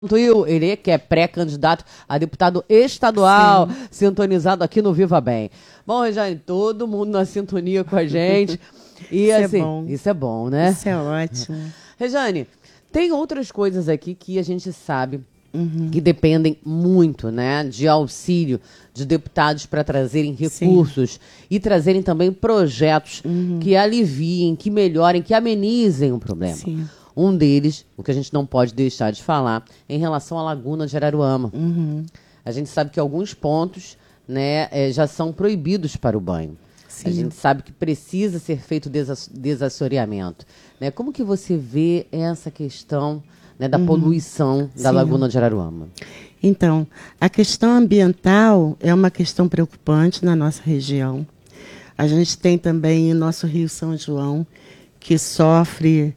Ele que é pré-candidato a deputado estadual, Sim. sintonizado aqui no Viva Bem. Bom, Regiane, todo mundo na sintonia com a gente. E Isso assim, é bom. isso é bom, né? Isso é ótimo. Regiane, tem outras coisas aqui que a gente sabe que dependem muito, né, de auxílio de deputados para trazerem recursos e trazerem também projetos que aliviem, que melhorem, que amenizem o problema. Sim. Um deles, o que a gente não pode deixar de falar, em relação à Laguna de Araruama. A gente sabe que alguns pontos, né, já são proibidos para o banho. Sim. A gente sabe que precisa ser feito desassoreamento. Né? Como que você vê essa questão, né, da poluição da Laguna de Araruama? Então, a questão ambiental é uma questão preocupante na nossa região. A gente tem também o nosso Rio São João, que sofre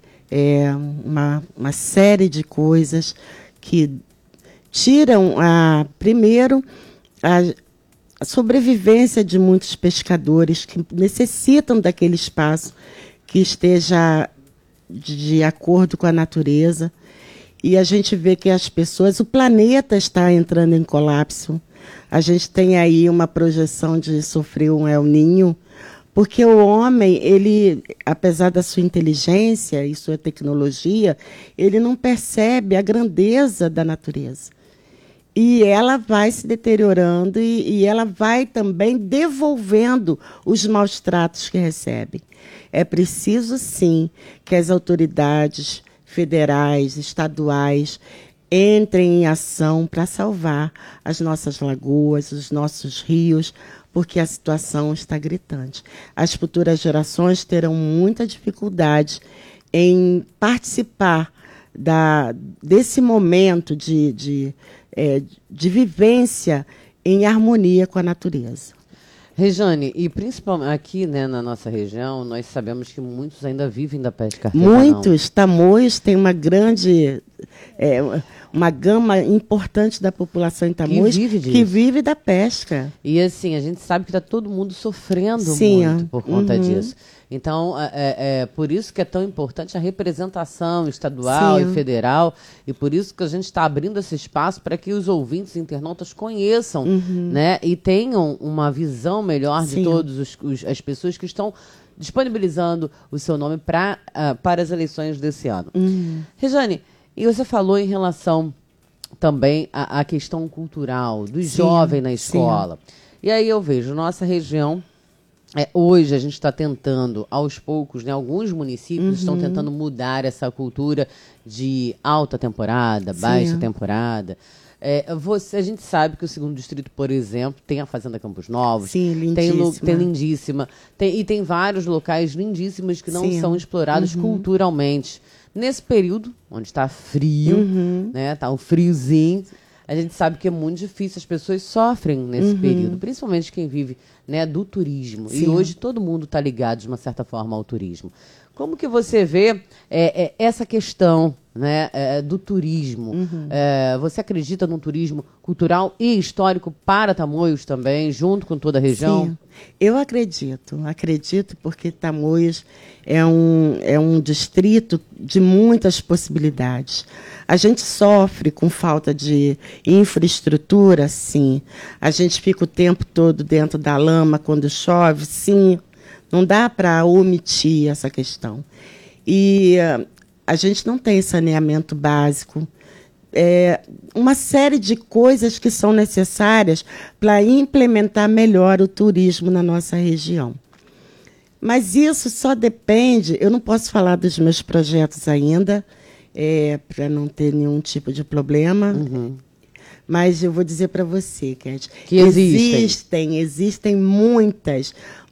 uma série de coisas que tiram, primeiro, a sobrevivência de muitos pescadores que necessitam daquele espaço que esteja de acordo com a natureza. E a gente vê que as pessoas, o planeta está entrando em colapso. A gente tem aí uma projeção de sofrer um El Niño, porque o homem, ele, apesar da sua inteligência e sua tecnologia, ele não percebe a grandeza da natureza. E ela vai se deteriorando e ela vai também devolvendo os maus tratos que recebe. É preciso, sim, que as autoridades federais, estaduais, entrem em ação para salvar as nossas lagoas, os nossos rios, porque a situação está gritante. As futuras gerações terão muita dificuldade em participar desse momento de vivência em harmonia com a natureza. Regiane, e principalmente aqui, né, na nossa região, nós sabemos que muitos ainda vivem da pesca artesanal. Muitos. Tamoios tem uma grande, uma gama importante da população em Tamoios que vive da pesca. E assim, a gente sabe que está todo mundo sofrendo Sim, muito por conta disso. Então, por isso que é tão importante a representação estadual e federal, e por isso que a gente está abrindo esse espaço para que os ouvintes e internautas conheçam, né, e tenham uma visão melhor de todas as pessoas que estão disponibilizando o seu nome para as eleições desse ano. Regiane, e você falou em relação também à questão cultural, do jovem na escola. E aí eu vejo, nossa região... hoje a gente está tentando, aos poucos, né, alguns municípios estão tentando mudar essa cultura de alta temporada, baixa temporada. A gente sabe que o 2º Distrito, por exemplo, tem a Fazenda Campos Novos. Sim, lindíssima. Tem lindíssima. E tem vários locais lindíssimos que não são explorados culturalmente. Nesse período, onde está frio, né, está um friozinho, a gente sabe que é muito difícil, as pessoas sofrem nesse período, principalmente quem vive, né, do turismo. E hoje todo mundo está ligado, de uma certa forma, ao turismo. Como que você vê essa questão, né, do turismo? Você acredita num turismo cultural e histórico para Tamoios também, junto com toda a região? Sim, eu acredito porque Tamoios é um distrito de muitas possibilidades. A gente sofre com falta de infraestrutura, sim. A gente fica o tempo todo dentro da lama quando chove, sim. Não dá para omitir essa questão. E a gente não tem saneamento básico. Uma série de coisas que são necessárias para implementar melhor o turismo na nossa região. Mas isso só depende... Eu não posso falar dos meus projetos ainda, para não ter nenhum tipo de problema. Mas eu vou dizer para você, Cat, que existem muitas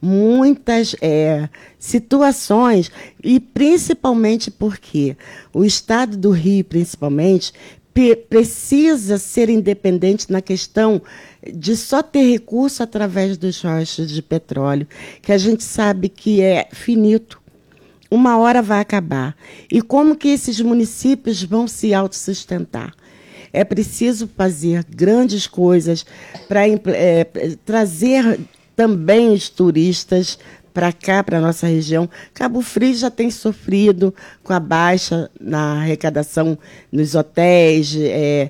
situações, e principalmente porque o Estado do Rio, principalmente, precisa ser independente na questão de só ter recurso através dos royalties de petróleo, que a gente sabe que é finito. Uma hora vai acabar. E como que esses municípios vão se autossustentar? É preciso fazer grandes coisas para trazer também os turistas para cá, para a nossa região. Cabo Frio já tem sofrido com a baixa na arrecadação nos hotéis,